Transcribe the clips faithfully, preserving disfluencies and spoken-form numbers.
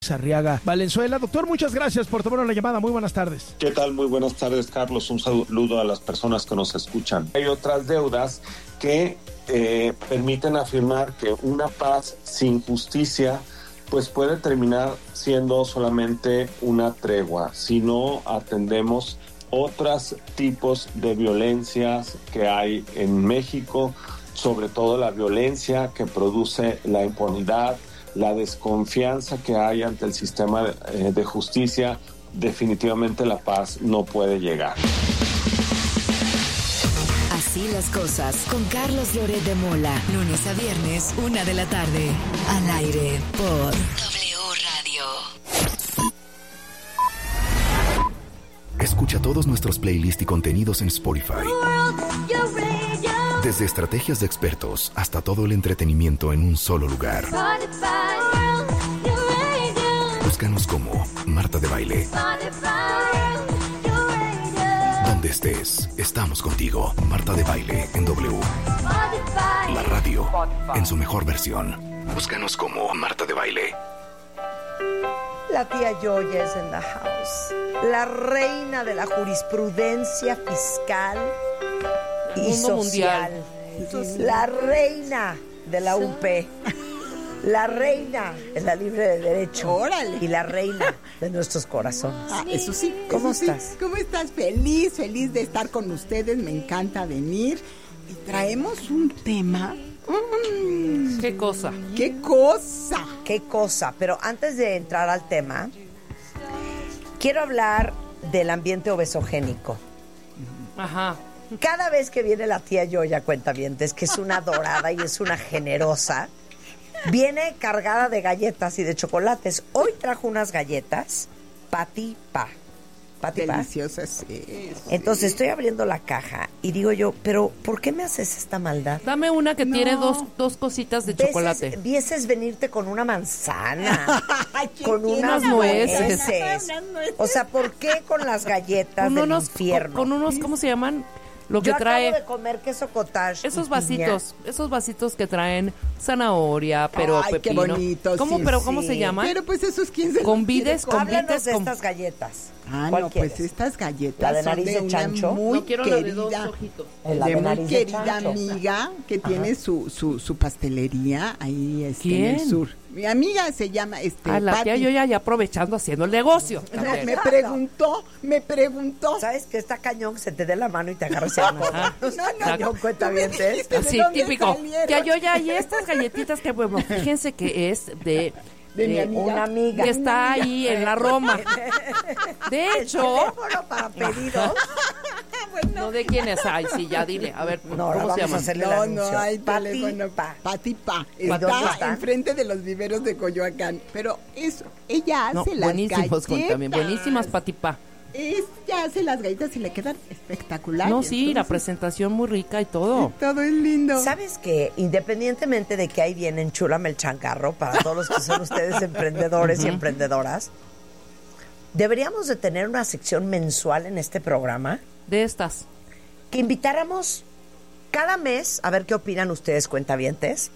Arriaga Valenzuela. Doctor, muchas gracias por tomar la llamada. Muy buenas tardes. ¿Qué tal? Muy buenas tardes, Carlos. Un saludo a las personas que nos escuchan. Hay otras deudas que eh, permiten afirmar que una paz sin justicia pues puede terminar siendo solamente una tregua si no atendemos otros tipos de violencias que hay en México, sobre todo la violencia que produce la impunidad, la desconfianza que hay ante el sistema de, de justicia. Definitivamente la paz no puede llegar. Así las cosas, con Carlos Loret de Mola, lunes a viernes, una de la tarde, al aire por W Radio. Escucha todos nuestros playlists y contenidos en Spotify. Desde estrategias de expertos hasta todo el entretenimiento en un solo lugar. Búscanos como Marta de Baile. Donde estés, estamos contigo. Marta de Baile en W. La radio en su mejor versión. Búscanos como Marta de Baile. La tía Yoya es en the house. La reina de la jurisprudencia fiscal y social. Mundial. La reina de la U P. La reina de la libre de derecho. ¡Órale! Y la reina de nuestros corazones. Ah, eso sí. ¿Cómo eso estás? Sí. ¿Cómo estás? Feliz, feliz de estar con ustedes. Me encanta venir. Y traemos un tema. Mm, ¿Qué cosa? ¿Qué cosa? ¿Qué cosa? Pero antes de entrar al tema, quiero hablar del ambiente obesogénico. Ajá. Cada vez que viene la tía Yoya, cuentavientes, que es una dorada y es una generosa, viene cargada de galletas y de chocolates. Hoy trajo unas galletas Pati Pa. Pati Pa. Deliciosas, sí, sí. Entonces estoy abriendo la caja y digo yo, pero ¿por qué me haces esta maldad? Dame una que No. tiene dos, dos cositas de Vieses- chocolate. Vieses venirte con una manzana, con tiene unas unas nueces? nueces. Unas nueces. O sea, ¿por qué con las galletas Con del unos, infierno? con, con unos, ¿cómo se llaman? Lo que Yo trae. acabo de comer queso cottage. Esos y vasitos, esos vasitos que traen zanahoria, pero Ay, qué pepino. bonito, ¿Cómo, sí, pero cómo sí. se llaman? Pero pues esos quién se Con los quiere vides, comer? con Háblanos vides, de con- estas galletas. Ah, ¿Cuál no, quieres? pues estas galletas ¿La de son nariz de de una chancho? muy No quiero la de querida, dos ojitos. Eh, la de de muy nariz de querida chancho. amiga que tiene su, su, su pastelería ahí este, en ¿Quién? el sur. Mi amiga se llama este Ah, la tía Pati. yo ya, ya aprovechando haciendo el negocio. No, también. me preguntó, me preguntó. ¿Sabes que está cañón que se te dé la mano y te agarres a Ajá. No, no, cañón, cuentavientes? dijiste de Así, dónde típico. salieron. Tía yo ya, y estas galletitas que, bueno, fíjense que es de... De mi de- amiga. Una amiga. que está ahí en la Roma. De El hecho, teléfono para pedidos. no de quién es. Ay, sí, ya dile. A ver, No, ahora ¿cómo se vamos a llama? hacerle el No, anuncio. no hay Pati teléfono. Pa. Pati Pa. ¿Y dónde Está está? enfrente de los viveros de Coyoacán. Pero eso, ella hace No, las buenísimos galletas. con- también, buenísimas patipá. Ella hace las galletas y le quedan espectaculares. No, sí, la Entonces, presentación muy rica y todo. todo es lindo. ¿Sabes que independientemente de que ahí viene Enchúlame el changarro para todos los que son ustedes emprendedores y emprendedoras, deberíamos de tener una sección mensual en este programa De estas. que invitáramos cada mes, a ver qué opinan ustedes, cuentavientes,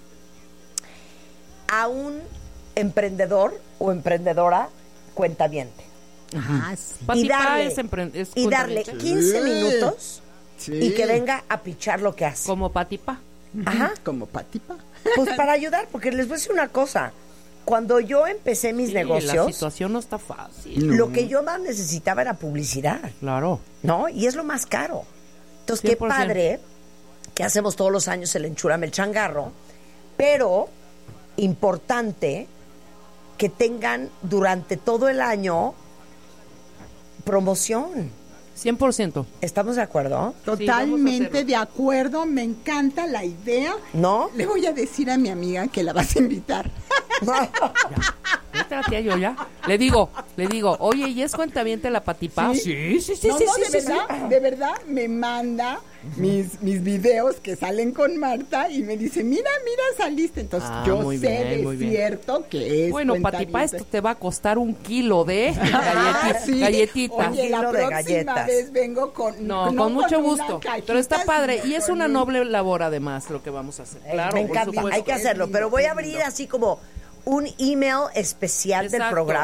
a un emprendedor o emprendedora cuentaviente. Ah, sí. Y Patipá darle, es, empre- es y darle cuentaviente. quince minutos Sí. y que venga a pichar lo que hace. Como patipá. Ajá. Como Pati Pa. Pues para ayudar, porque les voy a decir una cosa. Cuando yo empecé mis Sí, la negocios, situación no está fácil. lo que yo más necesitaba era publicidad, Claro. ¿no? Y es lo más caro. Entonces, qué cien por ciento. padre que hacemos todos los años el Enchúrame el changarro, pero importante que tengan durante todo el año promoción. cien por ciento. ¿Estamos de acuerdo? Totalmente hacerlo. de acuerdo, me encanta la idea. ¿No? Le voy a decir a mi amiga que la vas a invitar. Vete a la tía Yoya. Le digo, le digo, oye, ¿y es cuentaviente la patipá? ¿Sí? Sí, sí, sí, no, sí, no, sí, de sí, sí. verdad, de verdad me manda mis, mis videos que salen con Marta y me dice, mira, mira, saliste. Entonces Ah, yo muy sé bien, de muy bien. cierto que es Bueno, cuentaviente. patipá, esto te va a costar un kilo de Ah, galleti- sí. galletitas. Oye, la Kilo de próxima galletas. vez vengo con... No, con mucho una gusto. cajita, Pero está padre. sino Y es con una un- noble labor, además, lo que vamos a hacer. Eh, Claro, me por encanta, supuesto. hay que hacerlo, Es lindo, pero voy a es abrir lindo. así como un email especial Exacto. del programa.